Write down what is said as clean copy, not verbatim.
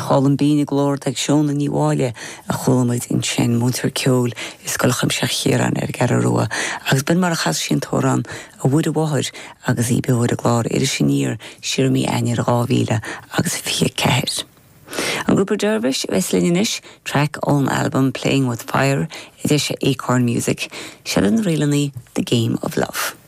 chálan bína glór ag seán na níháile a cholamid in sin múntar ceol is golacham se chéran gar a rua. Agus bin mar a chas sin tóran a bhud a bháthir agus í beúd a glár sin níor siirmí ainear gáhíle agus fi ceir. An grúpa Dervish Wesleyanis track on album Playing with Fire, it is Acorn Music, Sheldon Reilany, The Game of Love.